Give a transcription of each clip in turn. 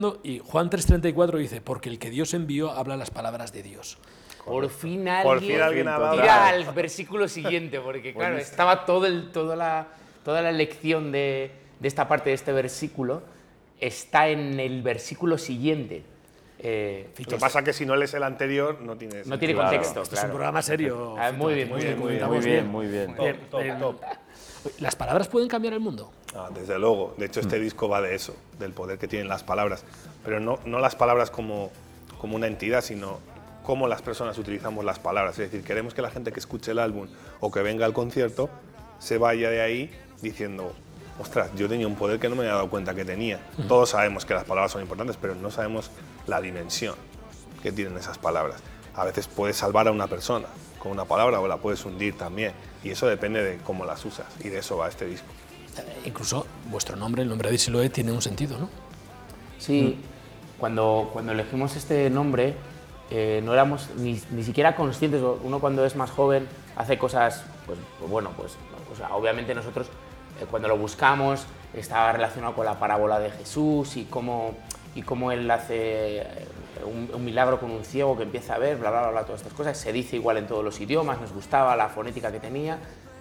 No, y Juan 3:34 dice, porque el que Dios envió habla las palabras de Dios. Por fin alguien ha dado. tira al versículo siguiente, porque claro, estaba toda la lección de esta parte de este versículo, está en el versículo siguiente. Lo que pasa es que si no lees el anterior, no tiene contexto. Este es un programa serio. Muy bien. Top. ¿Las palabras pueden cambiar el mundo? Desde luego. De hecho, este disco va de eso, del poder que tienen las palabras. Pero no las palabras como una entidad, sino cómo las personas utilizamos las palabras. Es decir, queremos que la gente que escuche el álbum o que venga al concierto se vaya de ahí diciendo, ostras, yo tenía un poder que no me había dado cuenta que tenía. Todos sabemos que las palabras son importantes, pero no sabemos la dimensión que tienen esas palabras. A veces puedes salvar a una persona con una palabra o la puedes hundir también. Y eso depende de cómo las usas. Y de eso va este disco. Incluso vuestro nombre, el nombre de Siloé, tiene un sentido, ¿no? Sí, cuando elegimos este nombre no éramos ni siquiera conscientes. Uno cuando es más joven hace cosas, obviamente nosotros cuando lo buscamos estaba relacionado con la parábola de Jesús y cómo él hace un milagro con un ciego que empieza a ver, bla, bla, bla, todas estas cosas. Se dice igual en todos los idiomas, nos gustaba la fonética que tenía,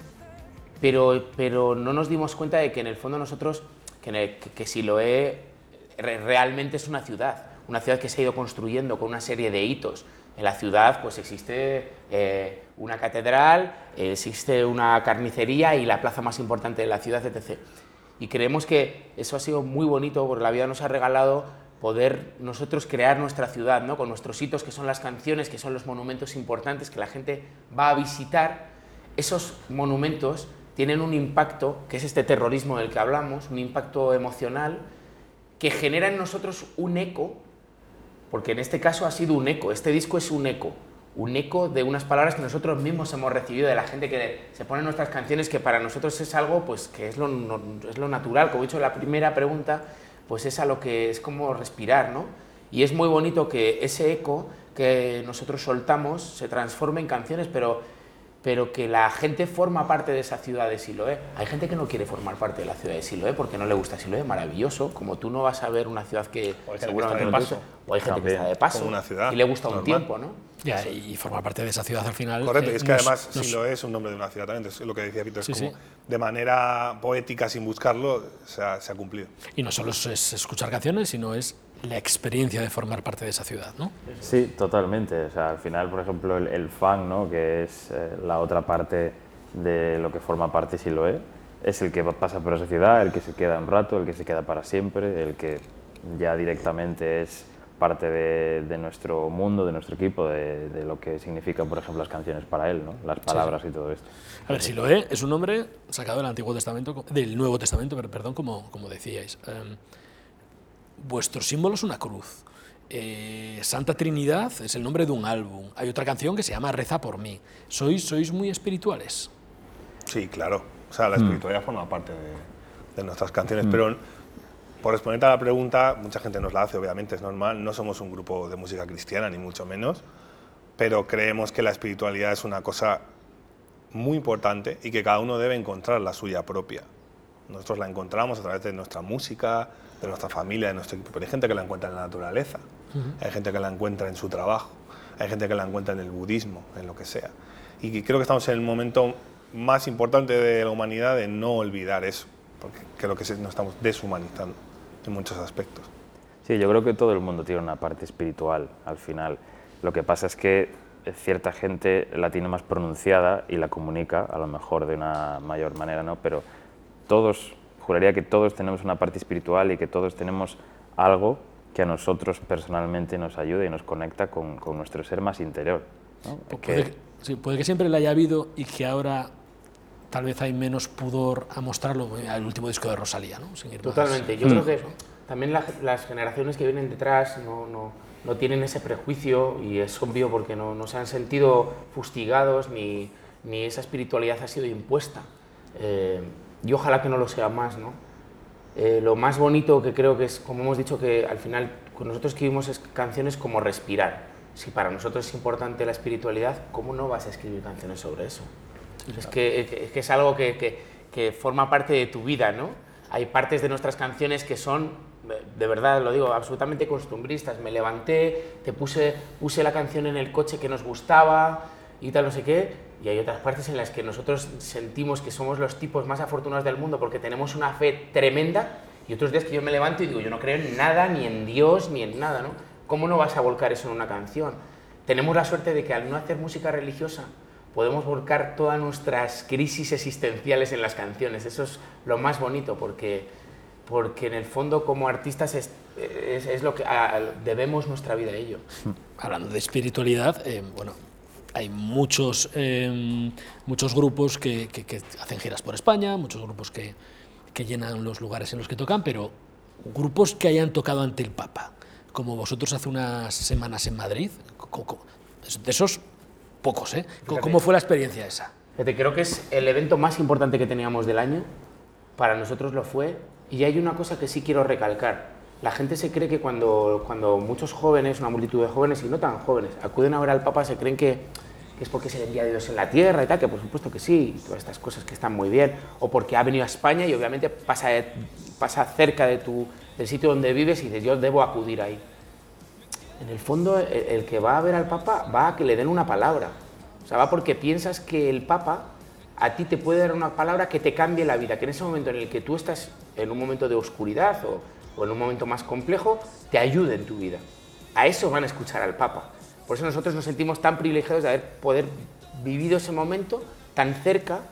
pero no nos dimos cuenta de que en el fondo nosotros, que Siloé realmente es una ciudad que se ha ido construyendo con una serie de hitos. En la ciudad pues existe una catedral, existe una carnicería y la plaza más importante de la ciudad, etc. Y creemos que eso ha sido muy bonito porque la vida nos ha regalado poder nosotros crear nuestra ciudad, ¿no? Con nuestros hitos, que son las canciones, que son los monumentos importantes que la gente va a visitar. Esos monumentos tienen un impacto, que es este terrorismo del que hablamos, un impacto emocional que genera en nosotros un eco, porque en este caso ha sido un eco, este disco es un eco de unas palabras que nosotros mismos hemos recibido de la gente que se pone en nuestras canciones, que para nosotros es algo pues, que es lo natural. Como he dicho en la primera pregunta, pues es a lo que es como respirar, ¿no? Y es muy bonito que ese eco que nosotros soltamos se transforme en canciones, pero que la gente forma parte de esa ciudad de Siloé. Hay gente que no quiere formar parte de la ciudad de Siloé porque no le gusta Siloé, maravilloso, como tú no vas a ver una ciudad que seguramente no te gusta, o hay gente que está de paso una ciudad, y le gusta normal. un tiempo, ¿no? Ya, y formar parte de esa ciudad al final... Correcto, y es que además Siloé es un nombre de una ciudad también, es lo que decía Víctor, de manera poética, sin buscarlo, se ha cumplido. Y no solo es escuchar canciones, sino es la experiencia de formar parte de esa ciudad, ¿no? Sí, totalmente. O sea, al final, por ejemplo, el fan, ¿no? Que es la otra parte de lo que forma parte Siloé, es el que pasa por esa ciudad, el que se queda un rato, el que se queda para siempre, el que ya directamente es parte de nuestro mundo, de nuestro equipo, de lo que significan, por ejemplo, las canciones para él, ¿no? Las palabras y todo esto. A ver, Siloé es un nombre sacado del Nuevo Testamento, perdón, como decíais. Vuestro símbolo es una cruz. Santa Trinidad es el nombre de un álbum. Hay otra canción que se llama Reza por mí. ¿Sois muy espirituales? Sí, claro. O sea, la espiritualidad forma parte de nuestras canciones, pero por responderte a la pregunta, mucha gente nos la hace, obviamente, es normal. No somos un grupo de música cristiana, ni mucho menos, pero creemos que la espiritualidad es una cosa muy importante y que cada uno debe encontrar la suya propia. Nosotros la encontramos a través de nuestra música, de nuestra familia, de nuestro equipo. Pero hay gente que la encuentra en la naturaleza, hay gente que la encuentra en su trabajo, hay gente que la encuentra en el budismo, en lo que sea. Y creo que estamos en el momento más importante de la humanidad de no olvidar eso, porque creo que nos estamos deshumanizando en muchos aspectos. Sí, yo creo que todo el mundo tiene una parte espiritual al final. Lo que pasa es que cierta gente la tiene más pronunciada y la comunica a lo mejor de una mayor manera, ¿no? Pero todos, juraría que todos tenemos una parte espiritual y que todos tenemos algo que a nosotros personalmente nos ayuda y nos conecta con nuestro ser más interior, ¿no? Puede que siempre la haya habido y que ahora tal vez hay menos pudor a mostrarlo. El último disco de Rosalía, ¿no? Sin ir Totalmente. más. Yo creo que también las generaciones que vienen detrás no tienen ese prejuicio, y es obvio porque no se han sentido fustigados ni esa espiritualidad ha sido impuesta. Y ojalá que no lo sea más, ¿no? Lo más bonito que creo que es, como hemos dicho, que al final con nosotros escribimos canciones como respirar. Si para nosotros es importante la espiritualidad, ¿cómo no vas a escribir canciones sobre eso? Es que es algo que forma parte de tu vida, ¿no? Hay partes de nuestras canciones que son de verdad lo digo, absolutamente costumbristas. Me levanté, puse la canción en el coche que nos gustaba y tal, no sé qué, y hay otras partes en las que nosotros sentimos que somos los tipos más afortunados del mundo porque tenemos una fe tremenda, y otros días que yo me levanto y digo, yo no creo en nada, ni en Dios, ni en nada, ¿no? ¿Cómo no vas a volcar eso en una canción? Tenemos la suerte de que al no hacer música religiosa podemos volcar todas nuestras crisis existenciales en las canciones. Eso es lo más bonito, porque en el fondo como artistas es lo que debemos nuestra vida a ello. Hablando de espiritualidad, bueno, hay muchos grupos que hacen giras por España, muchos grupos que llenan los lugares en los que tocan, pero grupos que hayan tocado ante el Papa, como vosotros hace unas semanas en Madrid, de esos pocos, ¿eh? ¿Cómo fue la experiencia esa? Creo que es el evento más importante que teníamos del año, para nosotros lo fue, y hay una cosa que sí quiero recalcar. La gente se cree que cuando muchos jóvenes, una multitud de jóvenes y no tan jóvenes, acuden a ver al Papa, se creen que es porque se le envía Dios en la tierra y tal, que por supuesto que sí, y todas estas cosas que están muy bien, o porque ha venido a España y obviamente pasa cerca del sitio donde vives y dices, yo debo acudir ahí. En el fondo, el que va a ver al Papa va a que le den una palabra. O sea, va porque piensas que el Papa a ti te puede dar una palabra que te cambie la vida, que en ese momento en el que tú estás en un momento de oscuridad o en un momento más complejo, te ayude en tu vida. A eso van a escuchar al Papa. Por eso nosotros nos sentimos tan privilegiados de poder vivido ese momento tan cerca,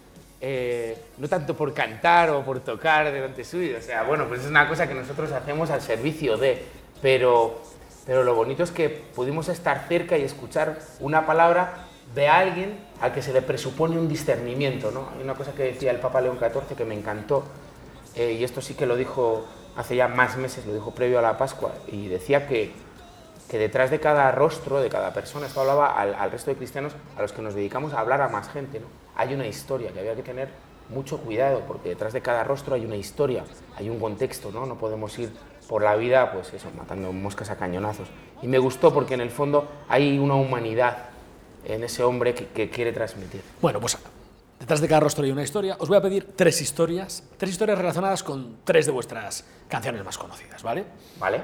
no tanto por cantar o por tocar delante suyo. O sea, bueno, pues es una cosa que nosotros hacemos al servicio de, pero lo bonito es que pudimos estar cerca y escuchar una palabra de alguien al que se le presupone un discernimiento, ¿no? Hay una cosa que decía el Papa León XIV que me encantó, y esto sí que lo dijo hace ya más meses, lo dijo previo a la Pascua, y decía que detrás de cada rostro, de cada persona, esto hablaba al resto de cristianos a los que nos dedicamos a hablar a más gente, ¿no? Hay una historia que había que tener mucho cuidado, porque detrás de cada rostro hay una historia, hay un contexto, ¿no? No podemos ir por la vida, pues eso, matando moscas a cañonazos. Y me gustó porque en el fondo hay una humanidad en ese hombre que quiere transmitir. Bueno, pues detrás de cada rostro hay una historia. Os voy a pedir tres historias relacionadas con tres de vuestras canciones más conocidas, ¿vale? ¿Vale?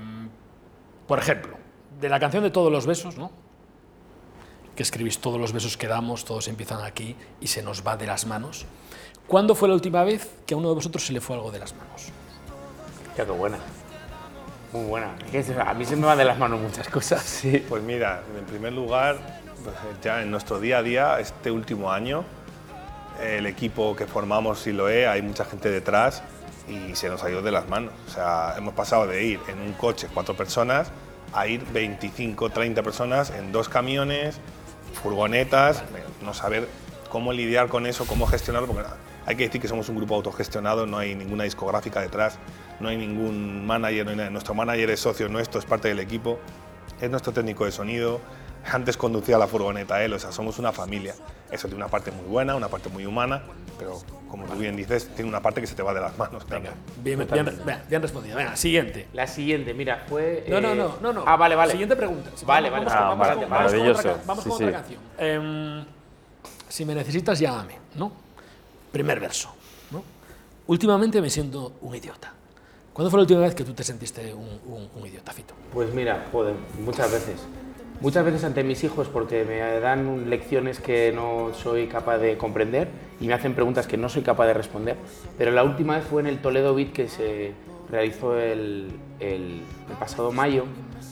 Por ejemplo, de la canción de Todos los besos, ¿no? Que escribís todos los besos que damos, todos empiezan aquí y se nos va de las manos. ¿Cuándo fue la última vez que a uno de vosotros se le fue algo de las manos? Ya, qué buena. Muy buena. A mí se me van de las manos muchas cosas. Sí. Pues mira, en primer lugar, pues ya en nuestro día a día, este último año, el equipo que formamos Siloé, hay mucha gente detrás y se nos ha ido de las manos. O sea, hemos pasado de ir en un coche 4 personas a ir 25, 30 personas en 2 camiones, furgonetas, no saber cómo lidiar con eso, cómo gestionarlo, porque hay que decir que somos un grupo autogestionado, no hay ninguna discográfica detrás, no hay ningún manager, no hay nada. Nuestro manager es socio nuestro, es parte del equipo, es nuestro técnico de sonido, antes conducía la furgoneta él, o sea, somos una familia. Eso tiene una parte muy buena, una parte muy humana, pero como tú bien dices, tiene una parte que se te va de las manos. Venga, bien respondido. Venga, siguiente. La siguiente, mira, fue... No. Ah, vale. Siguiente pregunta. Vale. Vamos con otra canción. Si me necesitas, llámame, ¿no? Primer verso, ¿no? Últimamente me siento un idiota. ¿Cuándo fue la última vez que tú te sentiste un idiota, Fito? Pues mira, joder, muchas veces. Muchas veces ante mis hijos porque me dan lecciones que no soy capaz de comprender y me hacen preguntas que no soy capaz de responder. Pero la última vez fue en el Toledo Beat que se realizó el pasado mayo.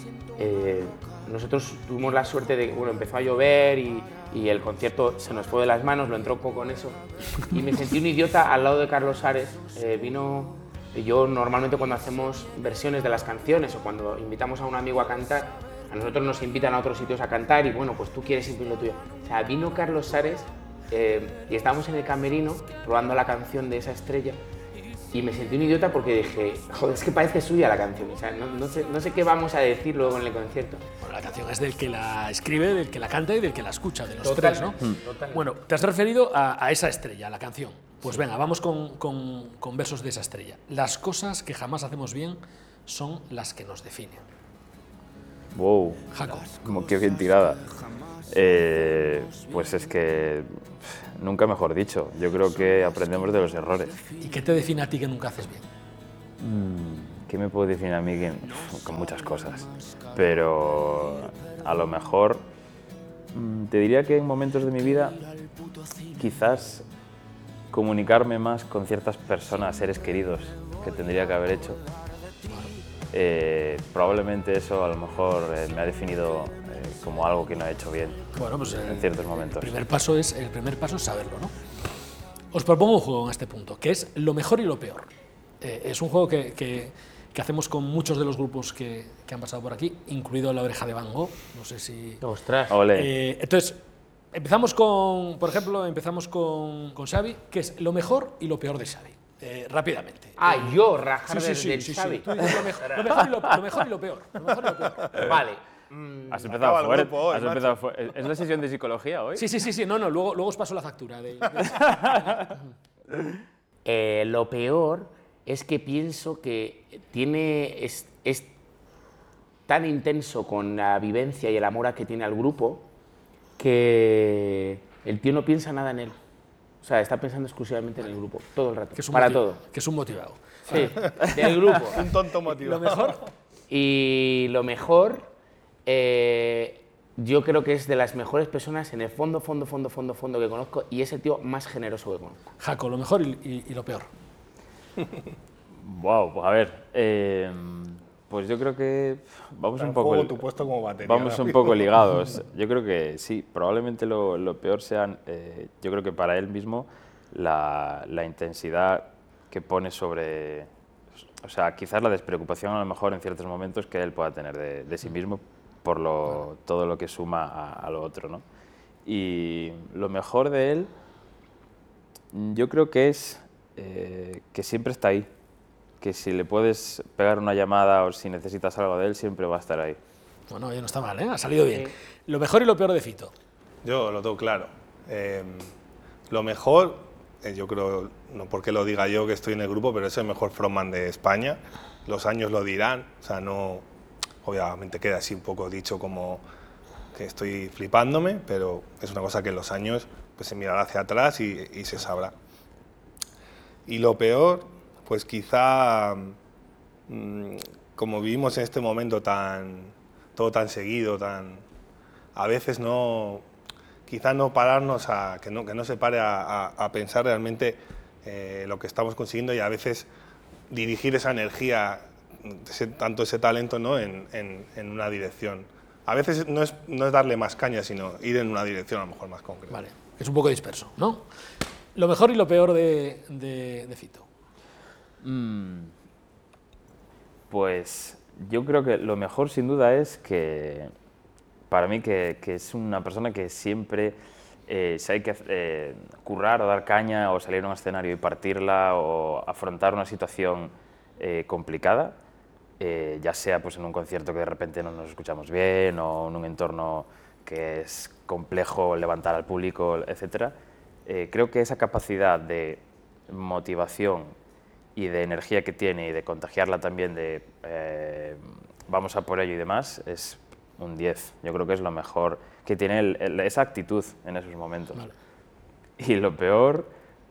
Nosotros tuvimos la suerte de que empezó a llover y el concierto se nos fue de las manos, lo entró un poco en eso. Y me sentí un idiota al lado de Carlos Ares. Yo normalmente cuando hacemos versiones de las canciones o cuando invitamos a un amigo a cantar, a nosotros nos invitan a otros sitios a cantar y bueno, pues tú quieres incluir lo tuyo. O sea, vino Carlos Ares y estábamos en el camerino probando la canción de esa estrella y me sentí un idiota porque dije, joder, es que parece suya la canción. O sea, no sé qué vamos a decir luego en el concierto. Bueno, la canción es del que la escribe, del que la canta y del que la escucha, de los Total, tres, ¿no? Totalmente. Bueno, te has referido a esa estrella, a la canción. Pues venga, vamos con versos de esa estrella. Las cosas que jamás hacemos bien son las que nos definen. Wow, Jaco. como que bien tirada. Pues es que nunca mejor dicho. Yo creo que aprendemos de los errores. ¿Y qué te define a ti que nunca haces bien? ¿Qué me puedo definir a mí? Con muchas cosas, pero a lo mejor te diría que en momentos de mi vida quizás comunicarme más con ciertas personas, seres queridos, que tendría que haber hecho. Probablemente eso a lo mejor me ha definido como algo que no he hecho bien Bueno, pues en ciertos momentos. El primer paso es saberlo, ¿no? Os propongo un juego en este punto, que es lo mejor y lo peor. Es un juego que hacemos con muchos de los grupos que han pasado por aquí, incluido La Oreja de Van Gogh. No sé si... Ostras. Ole. Entonces, empezamos con Xavi, que es lo mejor y lo peor de Xavi. Rápidamente. Yo rajar Sí, del sí. Xavi. Tú dices lo mejor y lo peor. Vale. Has empezado Acaba el fuerte. grupo hoy, Has empezado ¿Es la sesión de psicología hoy? Sí. No, luego os paso la factura. Lo peor es que pienso que es tan intenso con la vivencia y el amor que tiene al grupo que el tío no piensa nada en él. O sea, está pensando exclusivamente en el grupo, todo el rato, para todo. Que es un motivado. Sí, del grupo. Un tonto motivo. Lo mejor, Y lo mejor, yo creo que es de las mejores personas en el fondo que conozco y es el tío más generoso que conozco. Jaco, lo mejor y lo peor. Wow, pues a ver, pues yo creo que vamos un poco, tu puesto como batería. vamos un poco ligados. Yo creo que sí, probablemente lo peor sean, yo creo que para él mismo, la intensidad que pone sobre, o sea, quizás la despreocupación a lo mejor en ciertos momentos que él pueda tener de sí mismo por todo lo que suma a lo otro, ¿no? Y lo mejor de él, yo creo que es que siempre está ahí, que si le puedes pegar una llamada o si necesitas algo de él, siempre va a estar ahí. Bueno, ya no está mal, ¿eh? Ha salido bien. Lo mejor y lo peor de Fito. Yo lo tengo claro. Lo mejor, yo creo, no porque lo diga yo que estoy en el grupo, pero es el mejor frontman de España. Los años lo dirán, o sea, no, obviamente queda así un poco dicho como que estoy flipándome, pero es una cosa que en los años pues, se mirará hacia atrás y se sabrá. Y lo peor, pues quizá, como vivimos en este momento todo tan seguido, a veces no, quizá no pararnos que no se pare a pensar realmente lo que estamos consiguiendo y a veces dirigir esa energía, tanto ese talento, ¿no? en una dirección. A veces no es darle más caña, sino ir en una dirección a lo mejor más concreta. Vale, es un poco disperso, ¿no? Lo mejor y lo peor de Fito. Pues yo creo que lo mejor sin duda es que, para mí, que es una persona que siempre, si hay que currar o dar caña o salir a un escenario y partirla o afrontar una situación complicada, ya sea pues, en un concierto que de repente no nos escuchamos bien o en un entorno que es complejo levantar al público, etc. Creo que esa capacidad de motivación y de energía que tiene y de contagiarla también de vamos a por ello y demás, es un 10. Yo creo que es lo mejor que tiene esa actitud en esos momentos. Vale. Y lo peor,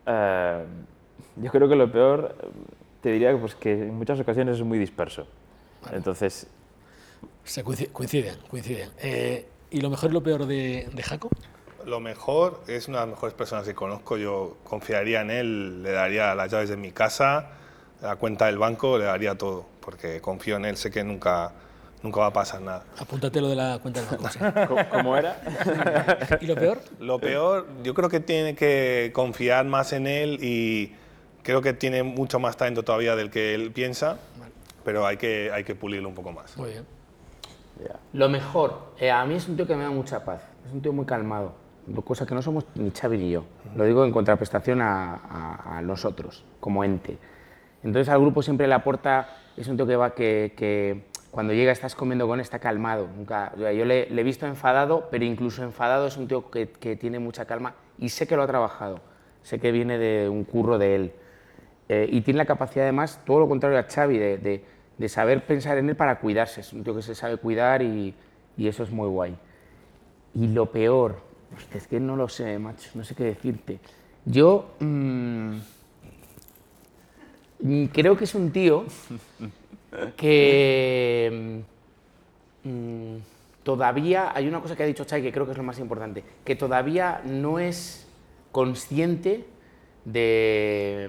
yo creo que lo peor, te diría pues, que en muchas ocasiones es muy disperso. Vale. Entonces... Coinciden. ¿Y lo mejor y lo peor de Jaco? Lo mejor, es una de las mejores personas que conozco, yo confiaría en él, le daría las llaves de mi casa, la cuenta del banco, le daría todo, porque confío en él, sé que nunca va a pasar nada. Apúntate lo de la cuenta del banco. ¿Sí? ¿Cómo era? ¿Y lo peor? Lo peor, yo creo que tiene que confiar más en él y creo que tiene mucho más talento todavía del que él piensa, vale. Pero hay que pulirlo un poco más. Muy bien. Yeah. Lo mejor, a mí es un tío que me da mucha paz, es un tío muy calmado. Cosa que no somos ni Xavi ni yo. Lo digo en contraprestación a nosotros, como ente. Entonces al grupo siempre le aporta, es un tío que cuando llega estás comiendo con él, está calmado. Nunca, yo le he visto enfadado, pero incluso enfadado es un tío que tiene mucha calma y sé que lo ha trabajado, sé que viene de un curro de él. Y tiene la capacidad además, todo lo contrario a Xavi, de saber pensar en él para cuidarse. Es un tío que se sabe cuidar y eso es muy guay. Y lo peor... Hostia, es que no lo sé, macho, no sé qué decirte. Yo creo que es un tío que todavía hay una cosa que ha dicho Chay que creo que es lo más importante, que todavía no es consciente de